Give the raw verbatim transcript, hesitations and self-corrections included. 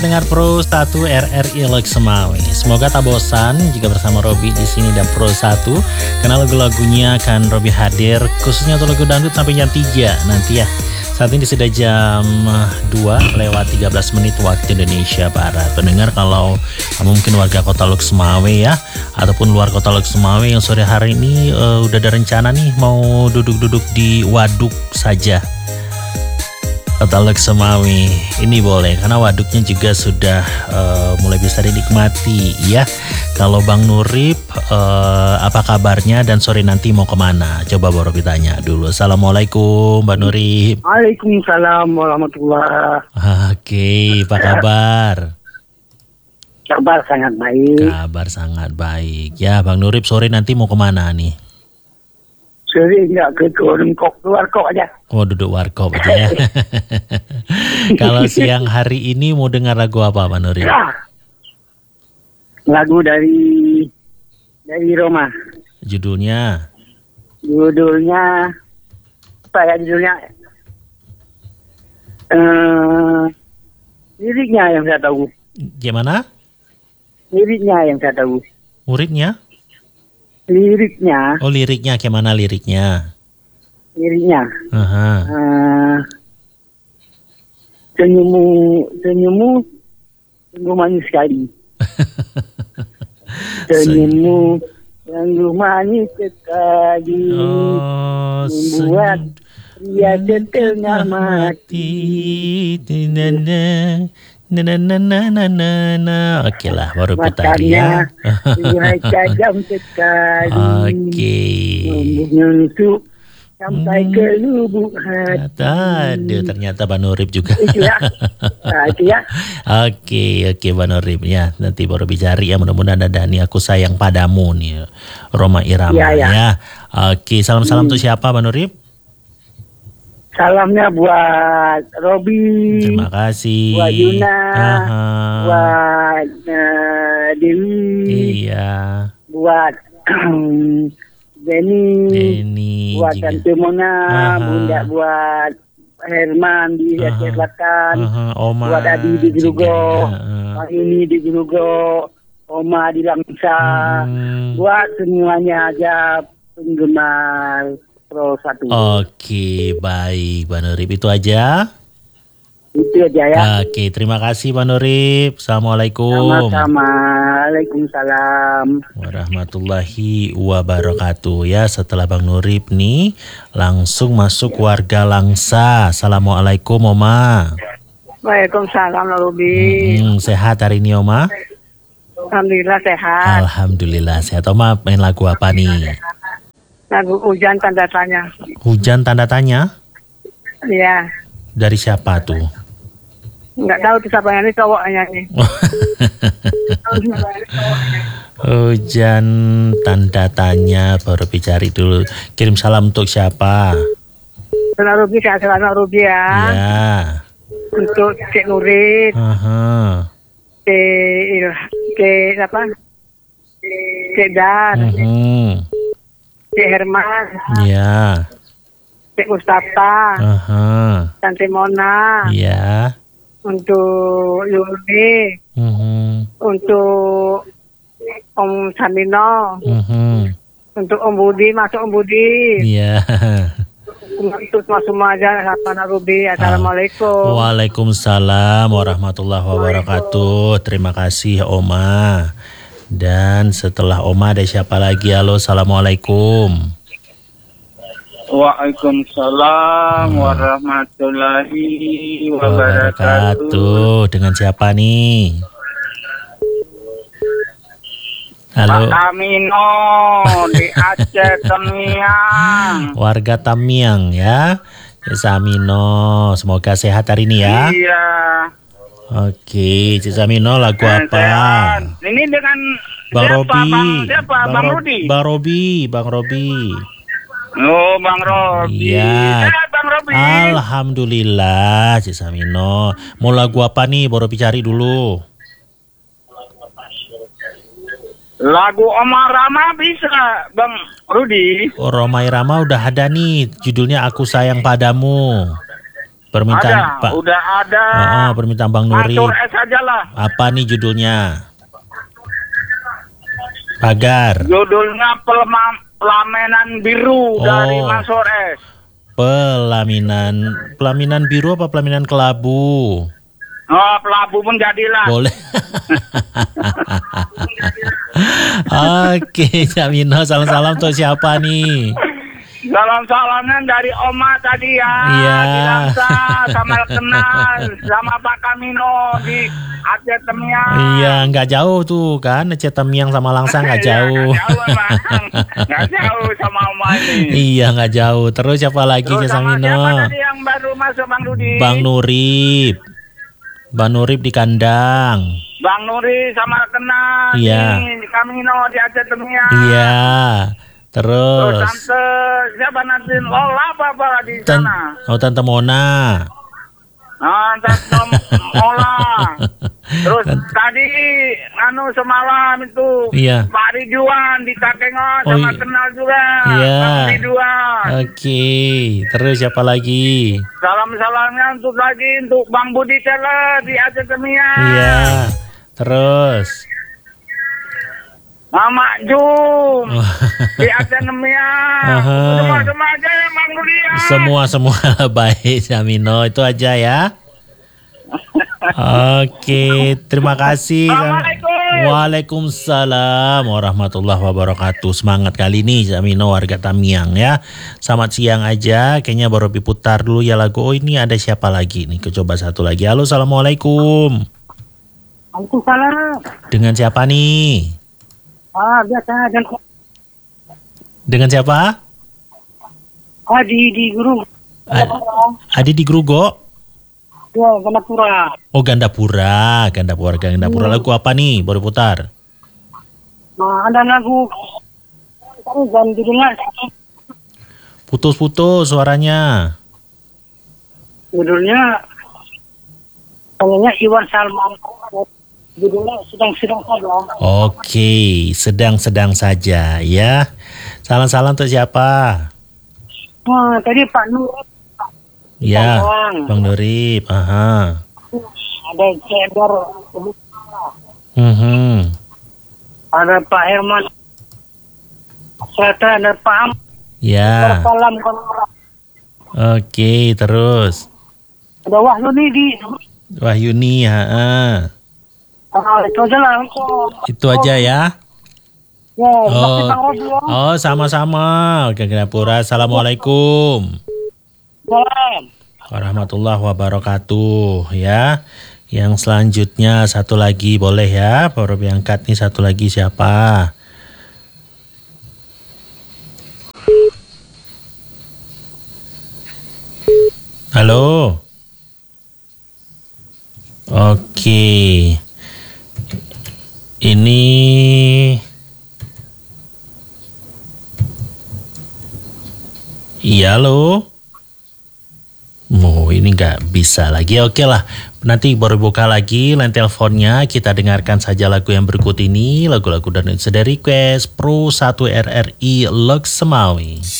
Dengar Pro satu R R I Lok Semawi. Semoga tak bosan jika bersama Robi di sini dan Pro satu, karena lagu-lagunya akan Robi hadir khususnya untuk lagu dangdut sampai jam tiga nanti ya. Saat ini sudah jam dua lewat tiga belas menit waktu Indonesia Barat. Pendengar, kalau mungkin warga kota Lok Semawi ya, ataupun luar kota Lok Semawi yang sore hari ini uh, udah ada rencana nih mau duduk-duduk di waduk saja kota Lok Semawi, ini boleh karena waduknya juga sudah uh, mulai bisa dinikmati ya. Kalau Bang Nurip uh, apa kabarnya dan sore nanti mau kemana? Coba baru ditanya dulu. Assalamualaikum Bang Nurip. Waalaikumsalam warahmatullahi. Oke, apa kabar? Kabar sangat baik. Kabar sangat baik ya. Bang Nurip sore nanti mau kemana nih? Sore enggak ke Warkop, Warkop aja. Oh, duduk Warkop aja ya. Kalau siang hari ini mau dengar lagu apa, Pak Nurip? Ya. Lagu dari dari Roma. Judulnya? Judulnya apa ya judulnya? Uh, liriknya yang saya tahu. Gimana? Liriknya yang saya tahu. Muridnya? Liriknya. Oh, liriknya gimana liriknya? Liriknya. Aha. Uh, senyummu, senyummu, sungguh manis sekali. Senyummu, sungguh manis sekali. Oh, membuat pria setengah mati. Na na na na na na na. Oke lah, baru tadi ya. Matanya tajam sekali. Oke. Menusuk sampai ke lubuk hati. Aduh, ternyata Bang Nurip juga. Itu ya. Nah, itu ya. Oke, oke Bang Nurip ya. Nanti baru bicara ya. Mudah-mudahan ada nih Aku Sayang Padamu nih, Roma Irama ya. Ya, ya. Oke, salam-salam Hmm. untuk siapa Bang Nurip? Salamnya buat Robi. Terima kasih. Buat Yuna. Aha. Buat uh, Dewi. Iya. Buat Denny. Denny. Buat juga. Tante Mona. Aha. Bunda buat Herman di Aha. Aceh Selatan. Aha, Oma. Buat Adi di Gelugo. juga. Aha. Pak ini di Gelugo. Oma di Langsa. Hmm. Buat semuanya aja penggemar Pro satu. Oke, baik Bang Nurip, itu aja. Itu aja ya. Oke, terima kasih Bang Nurip. Assalamualaikum. Sama-sama. Waalaikumsalam. Warahmatullahi wabarakatuh. Ya, setelah Bang Nurip nih, langsung masuk warga Langsa. Assalamualaikum Oma. Waalaikumsalam Robi. Hmm, sehat hari ini Oma? Alhamdulillah sehat. Alhamdulillah sehat. Oma main lagu apa nih? Lagu Hujan Tanda Tanya. Hujan Tanda Tanya? Iya. Dari siapa tuh? Nggak tahu tuh siapa yang ini cowoknya nih. Hujan Tanda Tanya, baru bicara dulu. Kirim salam untuk siapa? Salam Robi, saya salam Robi ya. Ya. Untuk Cik Nurit, Aha. Cik Il, Cik apa? Cik Dar, Mhm. Cik Herman, Ya. Cik Mustafa, Aha. Tante Mona, Ya. untuk Yuni, Mhm. untuk Om Samino, Mhm. untuk Om Budi, masuk Om Budi, Ya. untuk semua semua aja, Harapan Ruby. Assalamualaikum. Waalaikumsalam warahmatullahi wabarakatuh. Terima kasih Oma. Dan setelah Oma ada siapa lagi? Halo, assalamualaikum. Waalaikumsalam warahmatullahi wabarakatuh. Wabarakatuh. Dengan siapa nih? Halo. Pak Amino di Aceh Tamiang. Warga Tamiang ya. Cik Amino, semoga sehat hari ini ya. Iya. Oke, Cik Amino, lagu Eh, apa? sehat. Ini dengan Bang siapa? Robi. Bang, siapa? Bang, Ro- Rudi. Bang Robi, Bang Robi. Oh, Bang Robi. Iya. Sehat, Bang Robi. Alhamdulillah, Cik Samino. Mau lagu apa nih? Baru cari dulu. Lagu Omar Rama bisa, Bang Rudi. Oh, Roma Irama udah ada nih. Judulnya Aku Sayang Padamu. Permintaan Ada, Pak. udah ada. Ah, ah, permintaan Bang Nuri. Mansur S aja lah. Apa nih judulnya? Pagar. Judulnya pelema- Pelaminan Biru Oh. dari Mansur S. Pelaminan, pelaminan biru apa pelaminan kelabu? Oh, pelabu pun jadilah. Boleh. Oke, Jamino, salam-salam untuk siapa nih? Salam-salamnya dari Oma tadi ya. Iya. Di Langsa, sama kenal, sama Pak Kamino di Aceh Temiang. Iya, nggak jauh tuh kan, Aceh Temiang sama Langsa nggak Iya, jauh. nggak jauh, Bang. Nggak jauh sama Oma ini. Iya, nggak jauh. Terus siapa lagi, Terus sama Jamino? siapa tadi yang baru masuk, Bang Rudi? Bang Nurip. Bang Nurip di kandang. Bang Nuri sama kenal. Iya. Nih, di Kamino di Aceh Temiang. Iya. Terus Terus tante siapa nanti Lola apa apa di Tan- sana? oh Tante Mona. Ah, tante Lola. Terus tadi anu semalam itu Iya. Pak Ridwan di Takengon Oh, sama iya. kenal juga. Iya. Pak Ridwan. Oke. Terus siapa lagi? Salam-salamnya untuk lagi untuk Bang Budi Teller di Aceh Temiang. Iya. Terus. Mama Jum Oh. di Aceh Temiang. Aha. Semua-semua aja ya Bang Rudi ya. Semua semua baik, Jamino. Itu aja ya. Oke, terima kasih. Assalamualaikum. Waalaikumsalam warahmatullahi wabarakatuh. Semangat kali ini Jamino warga Tamiang ya. Selamat siang aja. Kayaknya baru diputar dulu ya lagu. Oh ini ada siapa lagi nih? Coba satu lagi. Halo, assalamualaikum. Waalaikumsalam. Dengan siapa nih? Ah, biasa dan Dengan siapa? Adi di Guru. A- Adi di Grugo. Ya, Gandapura. Oh Gandapura, Gandapura, Gandapura. Lagu apa nih? Baru putar. Nah, ada lagu dan judulnya Putus-putus suaranya. judulnya kayaknya Iwan Salman. Judulnya sedang-sedang saja. Oke, sedang-sedang saja ya. Salam-salam untuk siapa? Nah, tadi Pak Nur Ya, Bang. Bang Nurip. Aha. ada Cedar, Mhm. ada Pak Herman, serta ada Pak Am. Ya. Salam Konora. Oke, terus Ada Wahyu nih di. Wahyuni, ha. Ah, itu aja lah. Untuk- Itu aja ya. Ya, terima Oh. kasih Bang Robi ya. Oh, sama-sama. Oke, Gandapura. Assalamualaikum Salam. warahmatullahi wabarakatuh ya. Yang selanjutnya satu lagi boleh ya. Baru diangkat nih satu lagi siapa? Halo. Oke. Ini iya lo. Oh ini nggak bisa lagi. Oke lah, nanti baru buka lagi line teleponnya. Kita dengarkan saja lagu yang berikut ini. Lagu-lagu dan dari request Pro satu R R I Lok Semawi.